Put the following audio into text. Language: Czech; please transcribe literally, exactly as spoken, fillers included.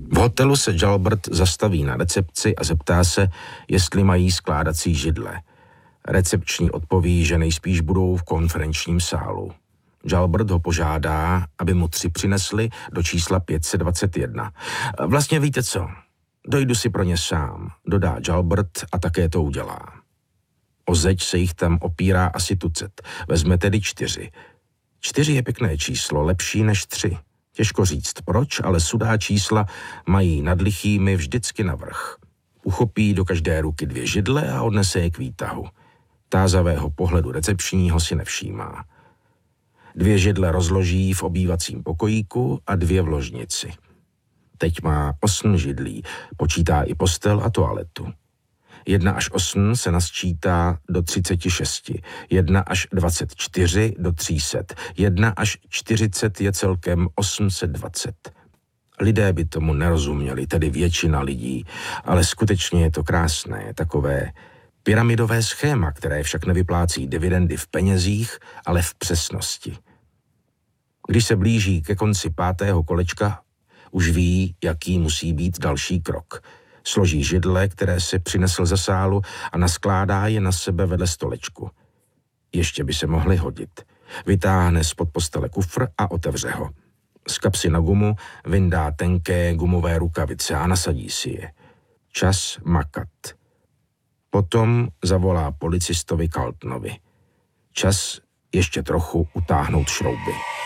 V hotelu se Jalbert zastaví na recepci a zeptá se, jestli mají skládací židle. Recepční odpoví, že nejspíš budou v konferenčním sálu. Jalbert ho požádá, aby mu tři přinesli do čísla pět set dvacet jedna. Vlastně víte co? Dojdu si pro ně sám, dodá Jalbert a také to udělá. O zeď se jich tam opírá asi tucet. Vezme tedy čtyři. Čtyři je pěkné číslo, lepší než tři. Těžko říct proč, ale sudá čísla mají nad lichými vždycky navrch. Uchopí do každé ruky dvě židle a odnese je k výtahu. Tázavého pohledu recepčního si nevšímá. Dvě židle rozloží v obývacím pokojíku a dvě v ložnici. Teď má osm židlí, počítá i postel a toaletu. Jedna až osm se nasčítá do třiceti šesti, jedna až dvacet čtyři do tří set, jedna až čtyřicet je celkem osm set dvacet. Lidé by tomu nerozuměli, tedy většina lidí, ale skutečně je to krásné, takové pyramidové schéma, které však nevyplácí dividendy v penězích, ale v přesnosti. Když se blíží ke konci pátého kolečka, už ví, jaký musí být další krok. Složí židle, které si přinesl ze sálu a naskládá je na sebe vedle stolečku. Ještě by se mohly hodit. Vytáhne spod postele kufr a otevře ho. Z kapsy na gumu vyndá tenké gumové rukavice a nasadí si je. Čas makat. Potom zavolá policistovi Carltonovi. Čas ještě trochu utáhnout šrouby.